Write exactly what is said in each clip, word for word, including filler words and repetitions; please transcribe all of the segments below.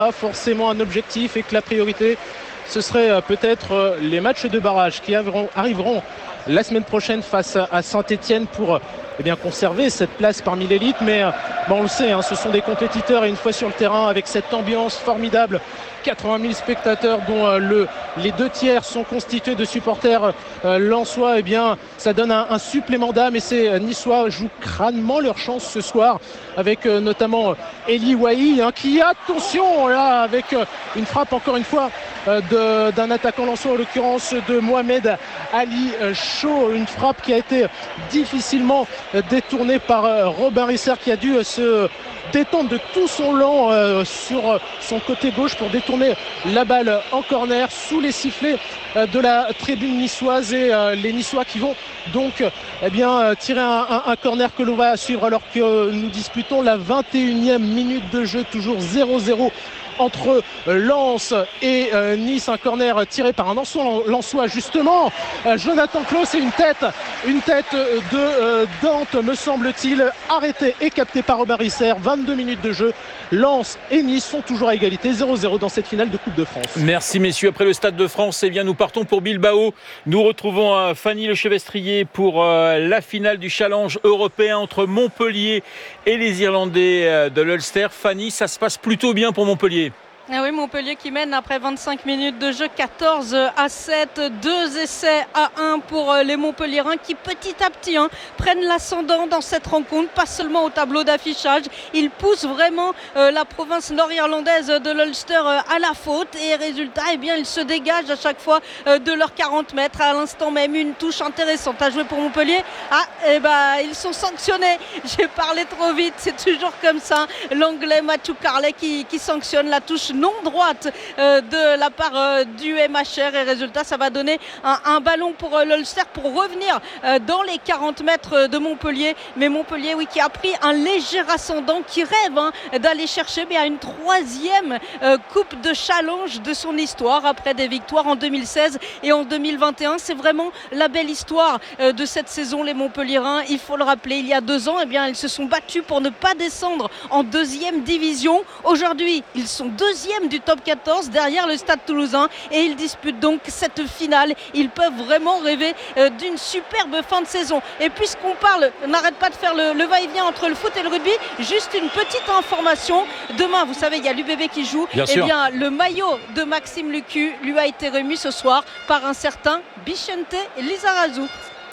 pas forcément un objectif et que la priorité, ce serait peut-être les matchs de barrage qui arriveront, arriveront la semaine prochaine face à Saint-Etienne pour eh bien, conserver cette place parmi l'élite. Mais bon, on le sait, hein, ce sont des compétiteurs et une fois sur le terrain avec cette ambiance formidable, quatre-vingt mille spectateurs dont euh, le, les deux tiers sont constitués de supporters euh, lensois, eh bien, ça donne un, un supplément d'âme et ces euh, Niçois jouent crânement leur chance ce soir avec euh, notamment Eli Wahi hein, qui, attention là, avec euh, une frappe encore une fois euh, de, d'un attaquant lensois, en l'occurrence de Mohamed Ali euh, Chaud, une frappe qui a été difficilement euh, détournée par euh, Robin Risser qui a dû euh, se détendre de tout son long euh, sur son côté gauche pour détourner la balle en corner sous les sifflets euh, de la tribune niçoise et euh, les Niçois qui vont donc eh bien, euh, tirer un, un, un corner que l'on va suivre alors que euh, nous disputons la vingt et unième minute de jeu, toujours zéro zéro entre Lens et euh, Nice, un corner tiré par un Lensois justement, euh, Jonathan Klaus et une tête une tête de euh, Dante me semble-t-il, arrêtée et captée par Robin Risser. Vingt-deux minutes de jeu, Lens et Nice sont toujours à égalité, zéro zéro dans cette finale de Coupe de France. Merci messieurs, après le Stade de France, eh bien, nous partons pour Bilbao. Nous retrouvons euh, Fanny Lechevestrier pour euh, la finale du challenge européen entre Montpellier et les Irlandais euh, de l'Ulster. Fanny, ça se passe plutôt bien pour Montpellier. Ah oui, Montpellier qui mène après vingt-cinq minutes de jeu, quatorze à sept, deux essais à un pour les Montpelliérains qui petit à petit hein, prennent l'ascendant dans cette rencontre, pas seulement au tableau d'affichage, ils poussent vraiment euh, la province nord-irlandaise de l'Ulster euh, à la faute et résultat, eh bien, ils se dégagent à chaque fois euh, de leurs quarante mètres. À l'instant même, une touche intéressante à jouer pour Montpellier. Ah, eh ben, ils sont sanctionnés, j'ai parlé trop vite, c'est toujours comme ça, l'anglais Matthew Carley qui, qui sanctionne la touche non droite euh, de la part euh, du M H R et résultat ça va donner un, un ballon pour euh, l'Ulster pour revenir euh, dans les quarante mètres de Montpellier, mais Montpellier oui qui a pris un léger ascendant, qui rêve hein, d'aller chercher mais à une troisième euh, coupe de challenge de son histoire après des victoires en deux mille seize et en deux mille vingt et un. C'est vraiment la belle histoire euh, de cette saison. Les Montpelliérains, il faut le rappeler, il y a deux ans eh bien, ils se sont battus pour ne pas descendre en deuxième division. Aujourd'hui ils sont deuxième du top quatorze derrière le Stade Toulousain et ils disputent donc cette finale. Ils peuvent vraiment rêver euh, d'une superbe fin de saison. Et puisqu'on parle, on n'arrête pas de faire le, le va-et-vient entre le foot et le rugby, juste une petite information. Demain, vous savez, il y a l'U B B qui joue. Bien eh sûr. bien, le maillot de Maxime Lucu lui a été remis ce soir par un certain Bichente Lizarazu.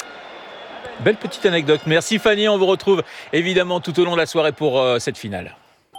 Belle petite anecdote. Merci Fanny, on vous retrouve évidemment tout au long de la soirée pour euh, cette finale.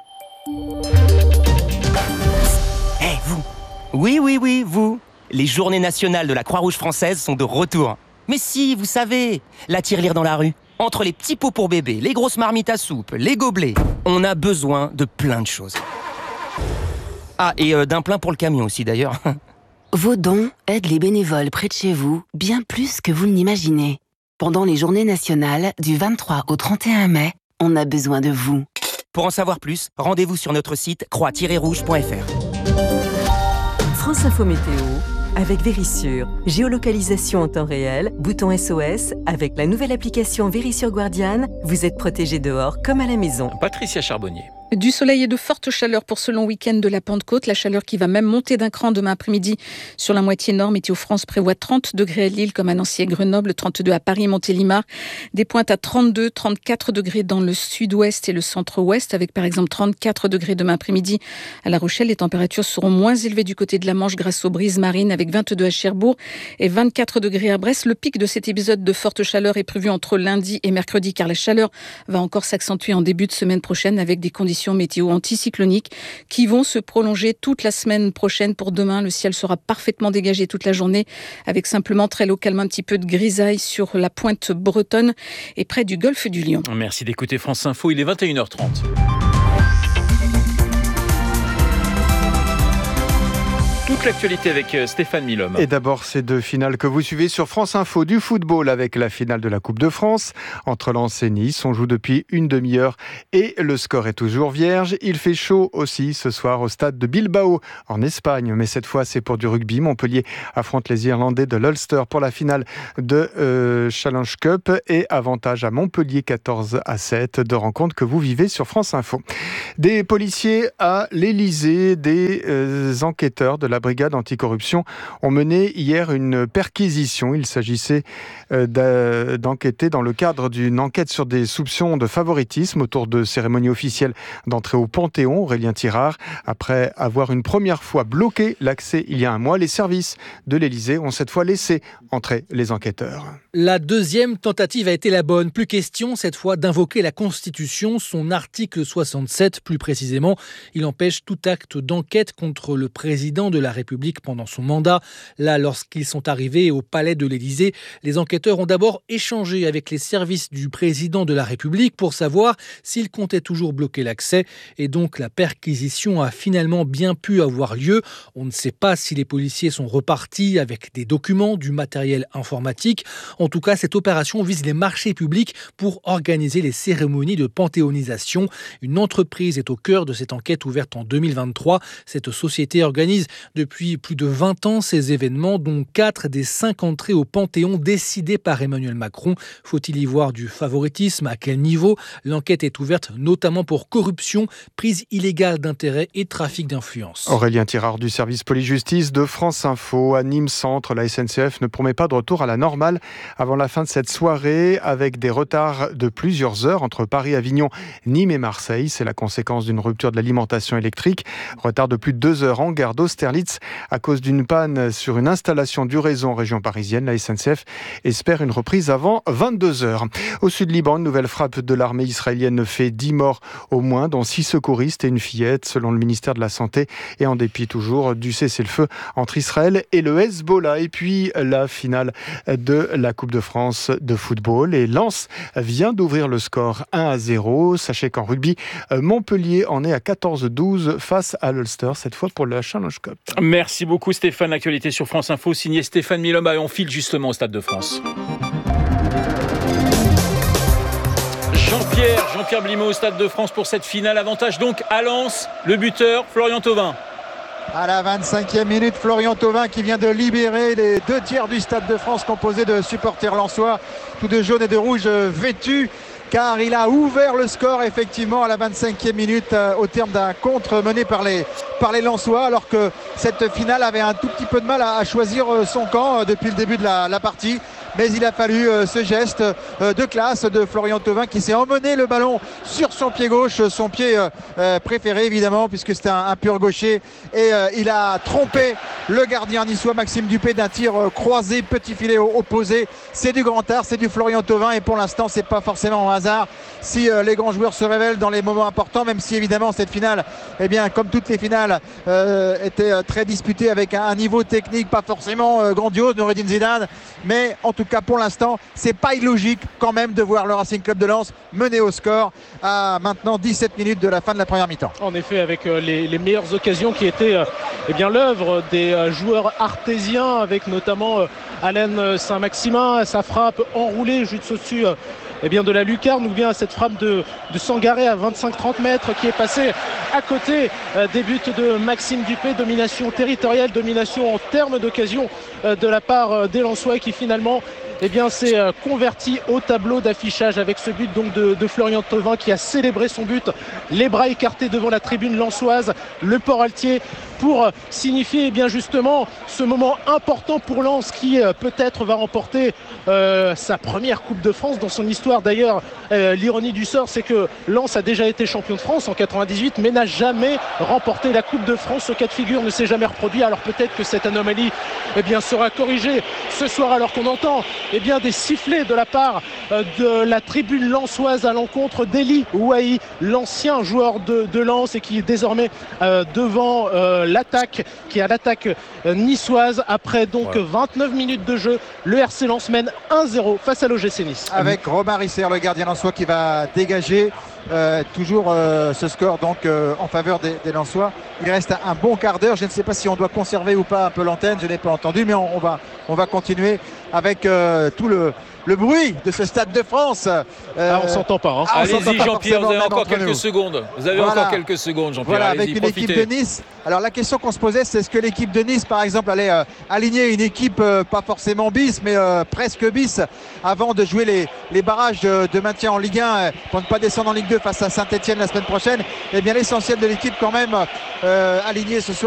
Eh, vous Oui, oui, oui, vous Les journées nationales de la Croix-Rouge française sont de retour. Mais si, vous savez, la tirelire dans la rue. Entre les petits pots pour bébé, les grosses marmites à soupe, les gobelets, on a besoin de plein de choses. Ah, et euh, d'un plein pour le camion aussi d'ailleurs. Vos dons aident les bénévoles près de chez vous bien plus que vous ne l'imaginez. Pendant les journées nationales, du vingt-trois au trente et un mai, on a besoin de vous. Pour en savoir plus, rendez-vous sur notre site croix tiret rouge point f r. France Info Météo avec Vérissure. Géolocalisation en temps réel, bouton S O S. Avec la nouvelle application Vérissure Guardian, vous êtes protégé dehors comme à la maison. Patricia Charbonnier. Du soleil et de fortes chaleurs pour ce long week-end de la Pentecôte. La chaleur qui va même monter d'un cran demain après-midi sur la moitié nord. Météo France prévoit trente degrés à Lille comme à Nancy et Grenoble, trente-deux à Paris et Montélimar. Des pointes à trente-deux, trente-quatre degrés dans le sud-ouest et le centre-ouest avec par exemple trente-quatre degrés demain après-midi à La Rochelle. Les températures seront moins élevées du côté de la Manche grâce aux brises marines avec vingt-deux à Cherbourg et vingt-quatre degrés à Brest. Le pic de cet épisode de forte chaleur est prévu entre lundi et mercredi car la chaleur va encore s'accentuer en début de semaine prochaine avec des conditions météo anticycloniques qui vont se prolonger toute la semaine prochaine. Pour demain, le ciel sera parfaitement dégagé toute la journée avec simplement très localement un petit peu de grisaille sur la pointe bretonne et près du golfe du Lion. Merci d'écouter France Info, il est vingt et une heures trente. toute l'actualité avec Stéphane Milhomme. Et d'abord, ces deux finales que vous suivez sur France Info du football avec la finale de la Coupe de France entre Lens et Nice. On joue depuis une demi-heure et le score est toujours vierge. Il fait chaud aussi ce soir au stade de Bilbao en Espagne. Mais cette fois, c'est pour du rugby. Montpellier affronte les Irlandais de l'Ulster pour la finale de euh, Challenge Cup et avantage à Montpellier quatorze à sept de rencontres que vous vivez sur France Info. Des policiers à l'Élysée, des euh, enquêteurs de la brigade anticorruption ont mené hier une perquisition. Il s'agissait euh, d'enquêter dans le cadre d'une enquête sur des soupçons de favoritisme autour de cérémonies officielles d'entrée au Panthéon. Aurélien Tirard, après avoir une première fois bloqué l'accès il y a un mois, les services de l'Élysée ont cette fois laissé entrer les enquêteurs. La deuxième tentative a été la bonne. Plus question cette fois d'invoquer la Constitution, son article soixante-sept plus précisément. Il empêche tout acte d'enquête contre le président de la République pendant son mandat. Là, lorsqu'ils sont arrivés au palais de l'Élysée, les enquêteurs ont d'abord échangé avec les services du président de la République pour savoir s'il comptait toujours bloquer l'accès. Et donc la perquisition a finalement bien pu avoir lieu. On ne sait pas si les policiers sont repartis avec des documents, du matériel informatique. En tout cas, cette opération vise les marchés publics pour organiser les cérémonies de panthéonisation. Une entreprise est au cœur de cette enquête ouverte en deux mille vingt-trois. Cette société organise depuis plus de vingt ans ces événements, dont quatre des cinq entrées au Panthéon décidées par Emmanuel Macron. Faut-il y voir du favoritisme ? À quel niveau ? L'enquête est ouverte notamment pour corruption, prise illégale d'intérêts et trafic d'influence. Aurélien Tirard du service police-justice de France Info. À Nîmes Centre, la S N C F ne promet pas de retour à la normale avant la fin de cette soirée, avec des retards de plusieurs heures entre Paris, Avignon, Nîmes et Marseille. C'est la conséquence d'une rupture de l'alimentation électrique. Retard de plus de deux heures en gare d'Austerlitz à cause d'une panne sur une installation du réseau en région parisienne. La S N C F espère une reprise avant vingt-deux heures. Au sud Liban, une nouvelle frappe de l'armée israélienne fait dix morts au moins, dont six secouristes et une fillette, selon le ministère de la Santé, et en dépit toujours du cessez-le-feu entre Israël et le Hezbollah. Et puis la finale de la Coupe de France de football. Et Lens vient d'ouvrir le score un à zéro. Sachez qu'en rugby, Montpellier en est à quatorze douze face à l'Ulster, cette fois pour le Challenge Cup. Merci beaucoup Stéphane. Actualité sur France Info, signé Stéphane Milhomme. Et on file justement au Stade de France. Jean-Pierre, Jean-Pierre Blimaud au Stade de France pour cette finale. Avantage donc à Lens, le buteur Florian Thauvin. À la vingt-cinquième minute, Florian Thauvin qui vient de libérer les deux tiers du Stade de France composé de supporters lensois, tous de jaune et de rouge vêtus, car il a ouvert le score effectivement à la vingt-cinquième minute euh, au terme d'un contre mené par les, par les Lensois, alors que cette finale avait un tout petit peu de mal à, à choisir son camp euh, depuis le début de la, la partie. Mais il a fallu euh, ce geste euh, de classe de Florian Thauvin qui s'est emmené le ballon sur son pied gauche, son pied euh, euh, préféré évidemment puisque c'était un, un pur gaucher, et euh, il a trompé le gardien niçois Maxime Dupé d'un tir euh, croisé, petit filet opposé. C'est du grand art, c'est du Florian Thauvin, et pour l'instant c'est pas forcément un hasard si euh, les grands joueurs se révèlent dans les moments importants, même si évidemment cette finale, eh bien comme toutes les finales, euh, était euh, très disputée avec un, un niveau technique pas forcément euh, grandiose de Noureddin Zidane, mais en tout cas pour l'instant c'est pas illogique quand même de voir le Racing Club de Lens mener au score à maintenant dix-sept minutes de la fin de la première mi-temps. En effet, avec euh, les, les meilleures occasions qui étaient euh, eh bien l'œuvre des euh, joueurs artésiens, avec notamment euh, Alain Saint-Maximin, sa frappe enroulée juste au-dessus euh, eh bien de la lucarne, ou bien cette frappe de, de Sangaré à vingt-cinq trente mètres qui est passée à côté euh, des buts de Maxime Dupé. Domination territoriale, domination en termes d'occasion euh, de la part euh, des Lensois, qui finalement eh bien, s'est euh, converti au tableau d'affichage avec ce but donc de, de Florian Thauvin, qui a célébré son but, les bras écartés devant la tribune lensoise, le port altier, pour euh, signifier eh bien justement ce moment important pour Lens, qui euh, peut-être va remporter euh, sa première Coupe de France dans son histoire. D'ailleurs, euh, l'ironie du sort, c'est que Lens a déjà été champion de France en quatre-vingt-dix-huit, mais n'a jamais remporté la Coupe de France. Ce cas de figure ne s'est jamais reproduit. Alors peut-être que cette anomalie eh bien, sera corrigée ce soir, alors qu'on entend eh bien, des sifflets de la part euh, de la tribune lensoise à l'encontre d'Eli Ouahi, l'ancien joueur de, de Lens, et qui est désormais euh, devant euh, l'attaque, qui est à l'attaque euh, niçoise. Après donc ouais. vingt-neuf minutes de jeu, le R C Lens mène un zéro face à l'O G C Nice. Avec Romain Risser, le gardien lensois, qui va dégager Euh, toujours euh, ce score donc euh, en faveur des, des Lensois. Il reste un, un bon quart d'heure. Je ne sais pas si on doit conserver ou pas un peu l'antenne. Je n'ai pas entendu, mais on, on va on va continuer avec euh, tout le le bruit de ce Stade de France. Euh, ah, on s'entend pas. Hein. Ah, allez-y Jean-Pierre, vous avez encore quelques nous. secondes. Vous avez voilà. encore quelques secondes, Jean-Pierre. Voilà, avec une profitez. équipe de Nice. Alors la question qu'on se posait, c'est est-ce que l'équipe de Nice, par exemple, allait euh, aligner une équipe euh, pas forcément bis, mais euh, presque bis, avant de jouer les, les barrages de, de maintien en Ligue un euh, pour ne pas descendre en Ligue deux face à Saint-Etienne la semaine prochaine. Eh bien, l'essentiel de l'équipe quand même euh, alignée ce soir.